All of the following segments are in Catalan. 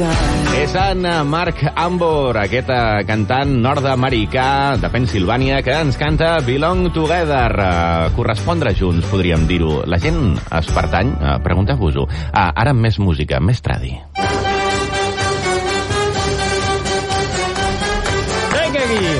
És en Mark Ambor, aquest cantant nord-americà de Pennsilvània, que ens canta Belong Together. Correspondre junts, podríem dir-ho. La gent es pertany? Pregunteu-vos-ho. Ara amb més música, més tradi. Vinga aquí!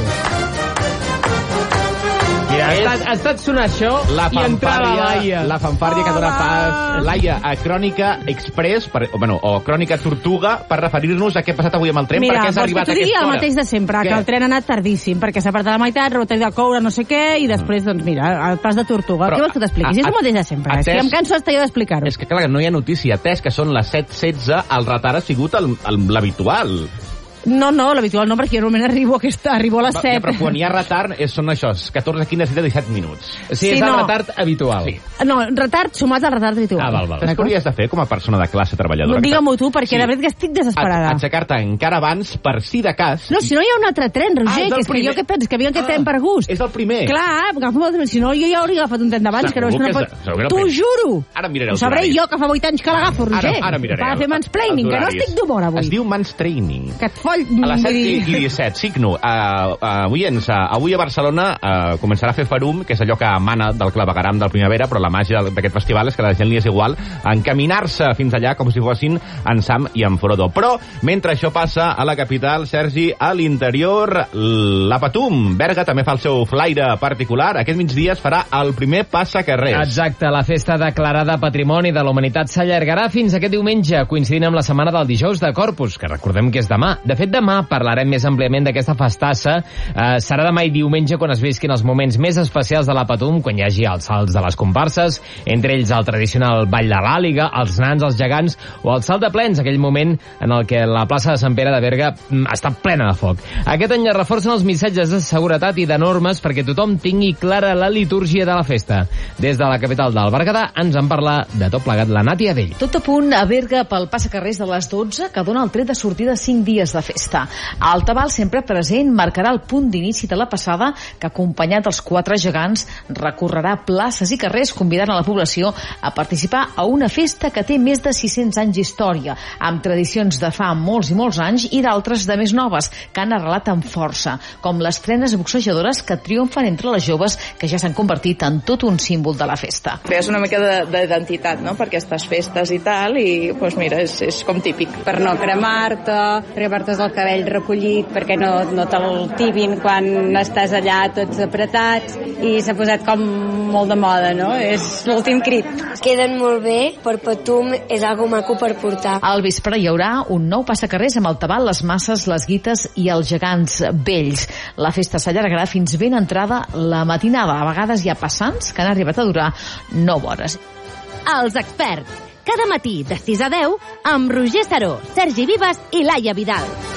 Mira, ha estat sonar això i entrava Laia. La fanfàrria que dona pas Laia a Crònica Express, o Crònica Tortuga, per referir-nos a què ha passat avui amb el tren, perquè has arribat a aquesta hora. Mira, el mateix de sempre, que el tren ha anat tardíssim, perquè s'ha apartat a la meitat, rebotell de coure, no sé què, i després, doncs mira, el pas de Tortuga. Què vols que t'expliquis? És el mateix de sempre. És que em canso hasta jo d'explicar-ho. És que, clar, no hi ha notícia. Atès que són les 7:16, el retard ha sigut l'habitual. No, l'habitual no, perquè jo normalment arribo a les 7. Però quan hi ha retard són això, 14, 15, 17 minuts. Sí, és el retard habitual. Sí. No, retard sumat al retard habitual. Val. Saps què hauries de fer com a persona de classe treballadora? No, digue-m'ho tu, perquè de veritat que estic desesperada. Aixecar-te encara abans, per si de cas... No, si no hi ha un altre tren, Roger, que és que jo què penso? Que havia aquest tren per gust. És el primer. Clar, si no jo ja hauria agafat un tren d'abans, que no és una pot... T'ho juro! Ara miraré els horaris. Ho sabré jo, que fa 8 anys que l'agafo, Roger. Ara miraré. Per fer mansplaining, que no estic d'humor avui. Es diu mansplaining. Que et foll... A les 7:17, signo. Avui a Barcelona començarà a fer Farum, que és allò que emana del clavegueram del Primavera, però la màgia d'aquest festival és que la gent li és igual encaminar-se fins allà com si fossin en Sam i en Frodo. Però, mentre això passa a la capital, Sergi, a l'interior, la Patum, Berga, també fa el seu flaire particular. Aquest migdia es farà el primer passacarrers. Exacte, la festa declarada Patrimoni de la Humanitat s'allargarà fins aquest diumenge, coincidint amb la setmana del dijous de Corpus, que recordem que és demà. De fet, demà parlarem més àmpliament d'aquesta festassa. Serà demà i diumenge quan es visquin els moments més especials de la Patum, quan hi hagi els salts de les comparses, entre ells el tradicional ball de l'àliga, els nans, els gegants o el salt de plens, aquell moment en el que la plaça de Sant Pere de Berga està plena de foc. Aquest any es reforcen els missatges de seguretat i de normes perquè tothom tingui clara la litúrgia de la festa. Des de la capital del Berguedà ens en parla de tot plegat la Nàtia Vell. Tot a punt a Berga pel passacarrers de les 12, que dona el tret de sortida 5 dies de festa. El tabal sempre present marcarà el punt d'inici de la passada, que acompanyat dels 4 gegants recorrerà places i carrers convidant a la població a participar a una festa que té més de 600 anys d'història, amb tradicions de fa molts i molts anys i d'altres de més noves, que han arrelat amb força, com les trenes boxejadores que triomfen entre les joves, que ja s'han convertit en tot un símbol de la festa. És una mica d'identitat, no?, per aquestes festes i tal, i doncs mira, és com típic. Per no cremar-te el cabell recollit perquè no te'l tibin quan estàs allà tots apretats, i s'ha posat com molt de moda, no? És l'últim crit. Queden molt bé, per Patum és algo maco per portar. Al vespre hi haurà un nou passacarrers amb el tabal, les masses, les guites i els gegants vells. La festa s'allargarà fins ben entrada la matinada. A vegades hi ha passants que han arribat a durar 9 hores. Els experts, cada matí de 6 a 10 amb Roger Saró, Sergi Vives i Laia Vidal.